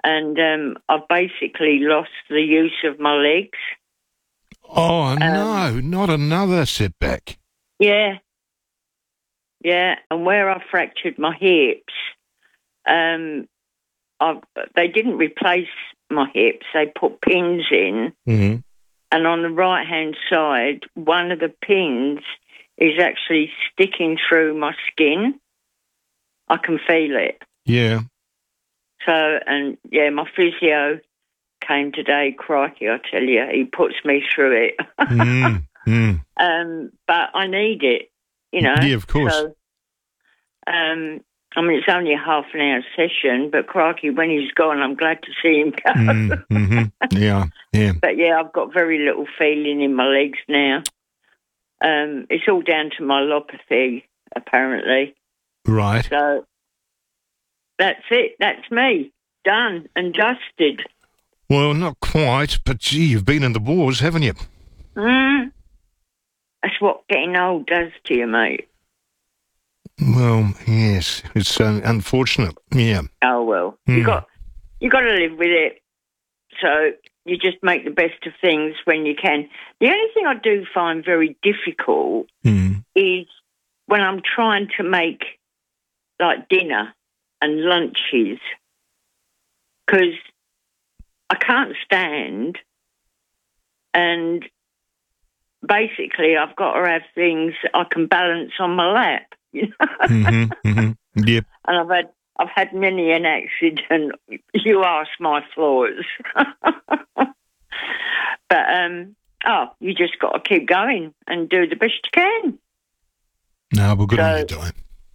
and um, I've basically lost the use of my legs. Oh, Um, no, not another setback. Yeah. Yeah, and where I fractured my hips, um, I've, they didn't replace my hips. They put pins in, Mm-hmm. and on the right-hand side, one of the pins is actually sticking through my skin. I can feel it. Yeah. So, and, yeah, my physio came today. Crikey, I tell you, he puts me through it. mm, mm. Um, but I need it, you know. Yeah, of course. So, um, I mean, it's only a half an hour session, but crikey, when he's gone, I'm glad to see him go. mm, mm-hmm. Yeah, yeah. But yeah, I've got very little feeling in my legs now. Um, it's all down to myelopathy, apparently. Right. So that's it. That's me. Done and dusted. Well, not quite, but gee, you've been in the wars, haven't you? Mm. That's what getting old does to you, mate. Well, yes, it's uh, unfortunate. Yeah. Oh well, you Mm. got you got to live with it. So you just make the best of things when you can. The only thing I do find very difficult Mm. is when I'm trying to make like dinner and lunches, because I can't stand, and basically I've got to have things I can balance on my lap. You know? Mm-hmm, mm-hmm. Yep. And I've had I've had many an accident. You ask my floors. But um, oh, you just got to keep going and do the best you can. No, we're good So- on your time.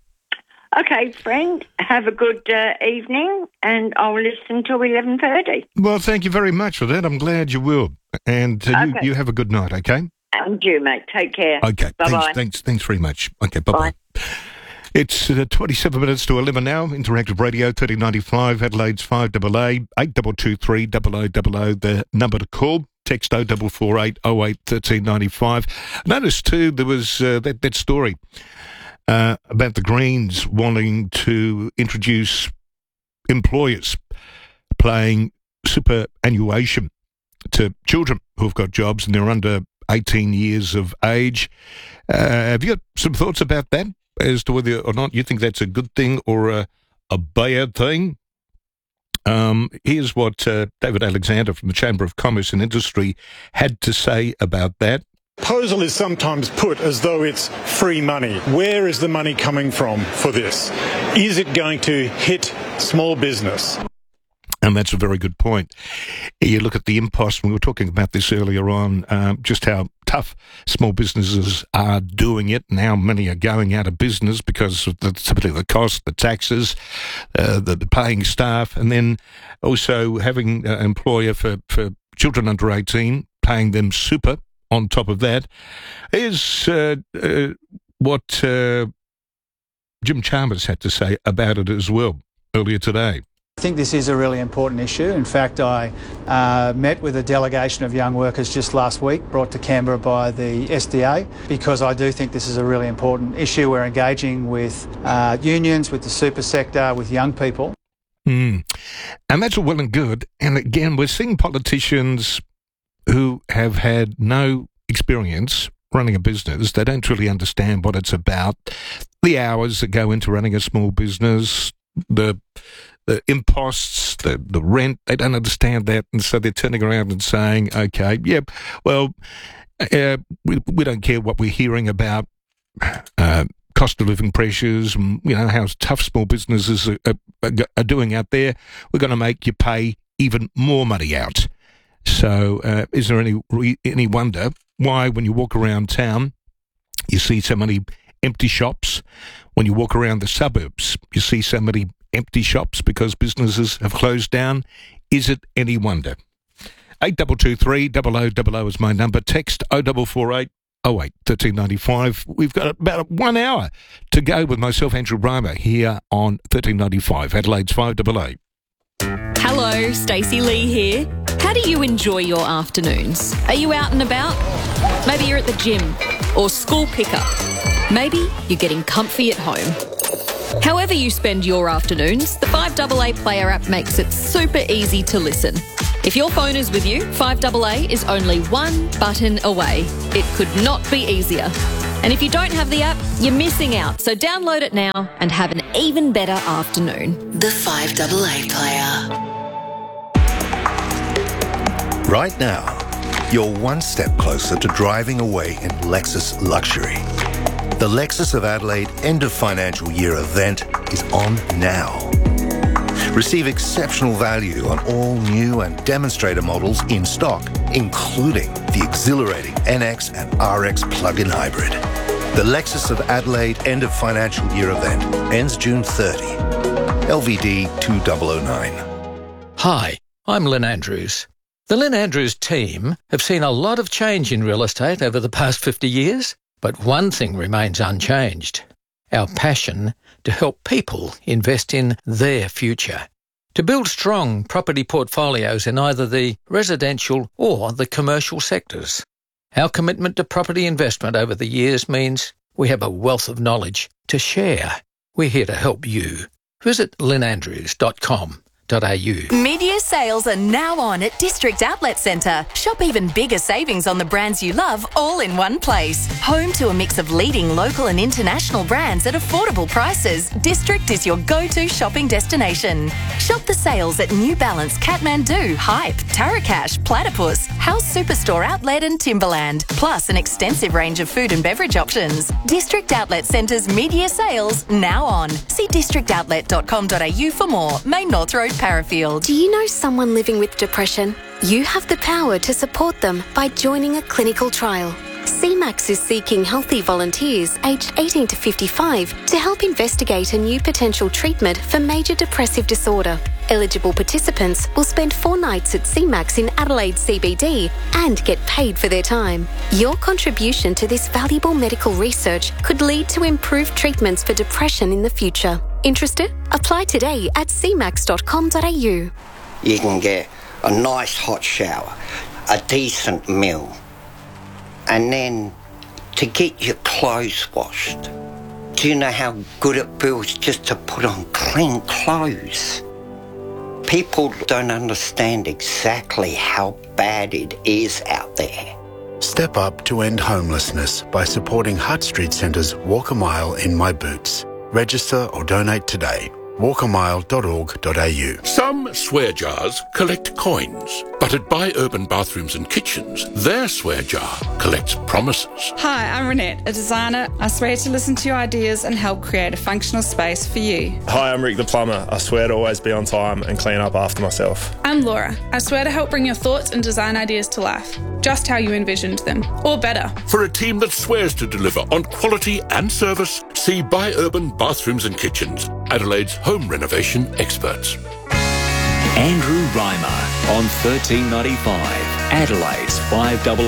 Okay, friend. Have a good uh, evening, and I'll listen till eleven thirty. Well, thank you very much for that. I'm glad you will. And uh, Okay. you, you have a good night, okay? And you, mate. Take care. Okay. Bye Thanks, bye. thanks, thanks very much. Okay, bye-bye. It's uh, twenty-seven minutes to eleven now. Interactive Radio, thirty ninety-five, Adelaide's five A A, eight two two three, double oh double oh, the number to call. Text oh four four eight oh eight thirteen ninety-five. Notice, too, there was uh, that, that story uh, about the Greens wanting to introduce employers paying superannuation to children who've got jobs and they're under eighteen years of age. Uh, have you got some thoughts about that as to whether or not you think that's a good thing or a, a bad thing? Um, here's what uh, David Alexander from the Chamber of Commerce and Industry had to say about that. Proposal is sometimes put as though it's free money. Where is the money coming from for this? Is it going to hit small business? And that's a very good point. You look at the impost, we were talking about this earlier on, um, just how tough small businesses are doing it and how many are going out of business because of the, simply the cost, the taxes, uh, the, the paying staff, and then also having an employer for, for children under eighteen, paying them super on top of that, is uh, uh, what uh, Jim Chalmers had to say about it as well earlier today. I think this is a really important issue. In fact, I uh, met with a delegation of young workers just last week, brought to Canberra by the S D A, because I do think this is a really important issue. We're engaging with uh, unions, with the super sector, with young people. Mm. And that's all well and good. And again, we're seeing politicians who have had no experience running a business. They don't really understand what it's about, the hours that go into running a small business, the the imposts, the, the rent, they don't understand that. And so they're turning around and saying, okay, yeah, well, uh, we, we don't care what we're hearing about uh, cost of living pressures, and, you know, how tough small businesses are, are, are doing out there. We're going to make you pay even more money out. So uh, is there any re- any wonder why when you walk around town, you see so many empty shops? When you walk around the suburbs, you see so many empty shops because businesses have closed down. Is it any wonder? eight two two three, double oh double oh is my number. Text oh four four eight oh eight thirteen ninety-five. We've got about one hour to go with myself, Andrew Reimer, here on thirteen ninety-five, Adelaide's five A A. Hello, Stacey Lee here. How do you enjoy your afternoons? Are you out and about? Maybe you're at the gym or school pickup. Maybe you're getting comfy at home. However you spend your afternoons, the five A A Player app makes it super easy to listen. If your phone is with you, five A A is only one button away. It could not be easier. And if you don't have the app, you're missing out. So download it now and have an even better afternoon. The five A A Player. Right now, you're one step closer to driving away in Lexus luxury. The Lexus of Adelaide end of financial year event is on now. Receive exceptional value on all new and demonstrator models in stock, including the exhilarating N X and R X plug-in hybrid. The Lexus of Adelaide end of financial year event ends June thirtieth. L V D two thousand nine. Hi, I'm Lynn Andrews. The Lynn Andrews team have seen a lot of change in real estate over the past fifty years, but one thing remains unchanged: our passion to help people invest in their future, to build strong property portfolios in either the residential or the commercial sectors. Our commitment to property investment over the years means we have a wealth of knowledge to share. We're here to help you. Visit lynn andrews dot com. Mid-year sales are now on at District Outlet Centre. Shop even bigger savings on the brands you love all in one place. Home to a mix of leading local and international brands at affordable prices, District is your go-to shopping destination. Shop the sales at New Balance, Kathmandu, Hype, Tarakash, Platypus, House Superstore Outlet and Timberland, plus an extensive range of food and beverage options. District Outlet Centre's mid-year sales now on. See district outlet dot com dot a u for more. Main North Road, Parafield. Do you know someone living with depression? You have the power to support them by joining a clinical trial. C MAX is seeking healthy volunteers aged eighteen to fifty-five to help investigate a new potential treatment for major depressive disorder. Eligible participants will spend four nights at C MAX in Adelaide C B D and get paid for their time. Your contribution to this valuable medical research could lead to improved treatments for depression in the future. Interested? Apply today at c max dot com dot a u. You can get a nice hot shower, a decent meal, and then to get your clothes washed. Do you know how good it feels just to put on clean clothes? People don't understand exactly how bad it is out there. Step up to end homelessness by supporting Hutt Street Centre's Walk a Mile in My Boots. Register or donate today. walk a mile dot org dot a u. Some swear jars collect coins, but at Buy Urban Bathrooms and Kitchens, their swear jar collects promises. Hi, I'm Renette, a designer. I swear to listen to your ideas and help create a functional space for you. Hi, I'm Rick the plumber. I swear to always be on time and clean up after myself. I'm Laura. I swear to help bring your thoughts and design ideas to life, just how you envisioned them, or better. For a team that swears to deliver on quality and service, see Buy Urban Bathrooms and Kitchens, Adelaide's home renovation experts. Andrew Reimer on thirteen ninety-five, Adelaide's five A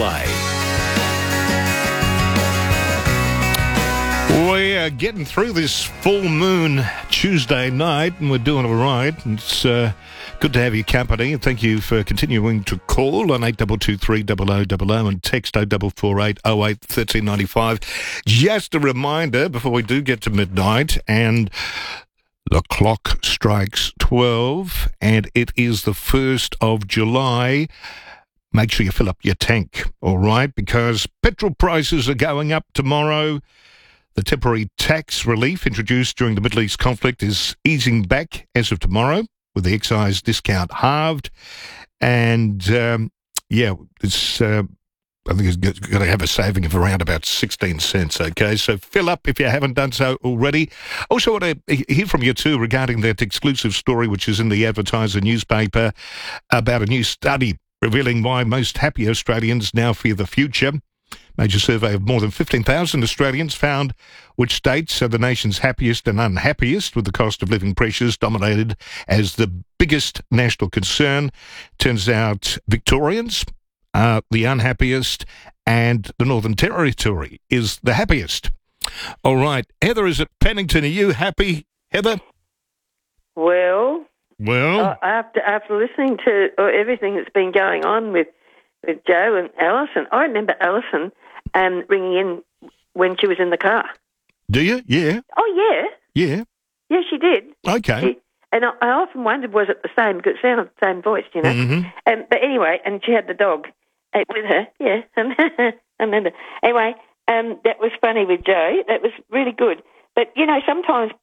A. We're getting through this full moon Tuesday night and we're doing all right. It's uh, good to have your company. Thank you for continuing to call on eight two two three zero zero zero zero and text oh four four eight oh eight one three nine five. Just a reminder before we do get to midnight, and the clock strikes twelve and it is the first of July. Make sure you fill up your tank, all right, because petrol prices are going up tomorrow. The temporary tax relief introduced during the Middle East conflict is easing back as of tomorrow, with the excise discount halved. And, um, yeah, it's, uh, I think it's going to have a saving of around about sixteen cents, okay? So fill up if you haven't done so already. Also want to hear from you too regarding that exclusive story which is in the Advertiser newspaper about a new study revealing why most happy Australians now fear the future. Major survey of more than fifteen thousand Australians found which states are the nation's happiest and unhappiest, with the cost of living pressures dominated as the biggest national concern. Turns out Victorians are the unhappiest and the Northern Territory is the happiest. All right, Heather is at Pennington. Are you happy, Heather? Well, well, uh, after after listening to uh, everything that's been going on with with Joe and Alison, I remember Alison um, ringing in when she was in the car. Do you? Yeah. Oh, yeah. Yeah. Yeah, she did. Okay. She, and I, I often wondered, was it the same? Because it sounded the same voice, you know. Mm-hmm. Um, but anyway, and she had the dog uh, with her. Yeah, I remember. Anyway, um, that was funny with Joe. That was really good. But, you know, sometimes